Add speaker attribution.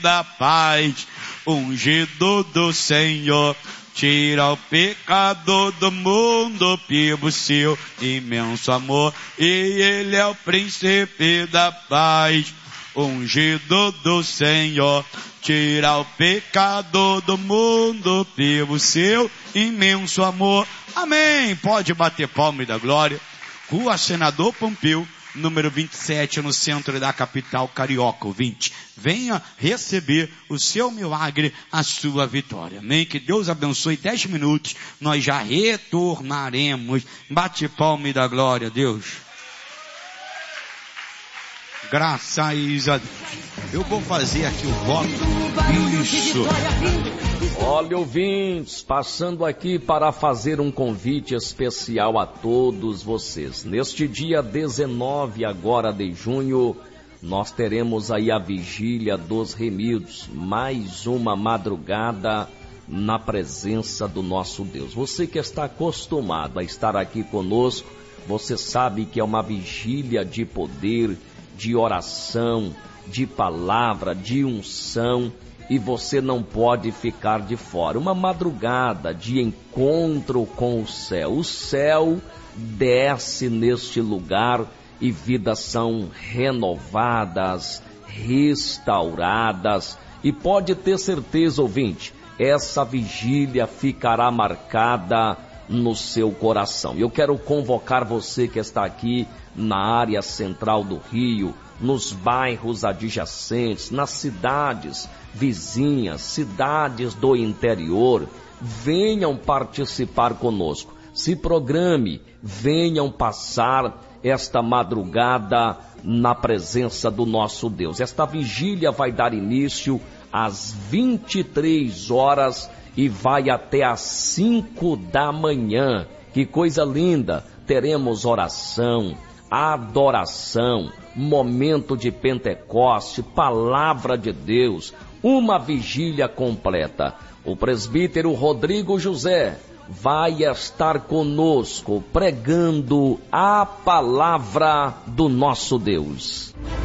Speaker 1: da paz, ungido do Senhor, tira o pecado do mundo pelo seu imenso amor, e ele é o príncipe da paz, ungido do Senhor, tira o pecado do mundo pelo seu imenso amor. Amém. Pode bater palma e dar glória. Rua Senador Pompeu, número 27, no centro da capital carioca, ouvinte. Venha receber o seu milagre, a sua vitória. Amém? Que Deus abençoe. 10 minutos, nós já retornaremos. Bate palma e dá glória a Deus. Graças a Deus. Eu vou fazer aqui o voto. Isso.
Speaker 2: Olha, ouvintes, passando aqui para fazer um convite especial a todos vocês. Neste dia 19 agora de junho, nós teremos aí a Vigília dos Remidos, mais uma madrugada na presença do nosso Deus. Você que está acostumado a estar aqui conosco, você sabe que é uma vigília de poder, de oração, de palavra, de unção, e você não pode ficar de fora. Uma madrugada de encontro com o céu. O céu desce neste lugar e vidas são renovadas, restauradas. E pode ter certeza, ouvinte, essa vigília ficará marcada no seu coração. Eu quero convocar você que está aqui na área central do Rio, nos bairros adjacentes, nas cidades vizinhas, cidades do interior. Venham participar conosco. Se programe, venham passar esta madrugada na presença do nosso Deus. Esta vigília vai dar início às 23 horas e vai até às 5 da manhã. Que coisa linda! Teremos oração, adoração, momento de Pentecoste, palavra de Deus, uma vigília completa. O presbítero Rodrigo José vai estar conosco pregando a palavra do nosso Deus.